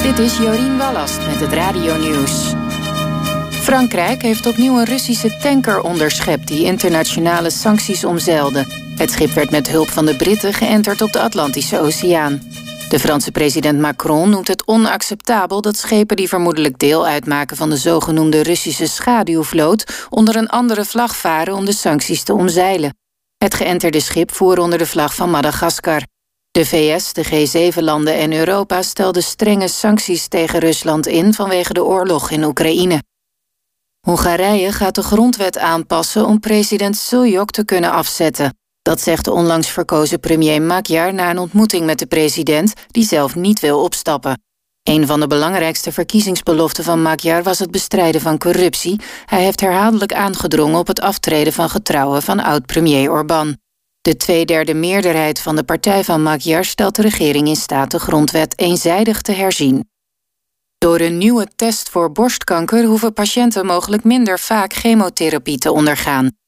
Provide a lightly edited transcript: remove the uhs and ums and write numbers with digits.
Dit is Jorien Wallast met het Radio-nieuws. Frankrijk heeft opnieuw een Russische tanker onderschept die internationale sancties omzeilde. Het schip werd met hulp van de Britten geënterd op de Atlantische Oceaan. De Franse president Macron noemt het onacceptabel dat schepen die vermoedelijk deel uitmaken van de zogenoemde Russische schaduwvloot onder een andere vlag varen om de sancties te omzeilen. Het geënterde schip voer onder de vlag van Madagaskar. De VS, de G7-landen en Europa stelden strenge sancties tegen Rusland in vanwege de oorlog in Oekraïne. Hongarije gaat de grondwet aanpassen om president Šuljok te kunnen afzetten. Dat zegt de onlangs verkozen premier Magyar na een ontmoeting met de president die zelf niet wil opstappen. Een van de belangrijkste verkiezingsbeloften van Magyar was het bestrijden van corruptie. Hij heeft herhaaldelijk aangedrongen op het aftreden van getrouwen van oud-premier Orbán. De 2/3 meerderheid van de partij van Magyar stelt de regering in staat de grondwet eenzijdig te herzien. Door een nieuwe test voor borstkanker hoeven patiënten mogelijk minder vaak chemotherapie te ondergaan.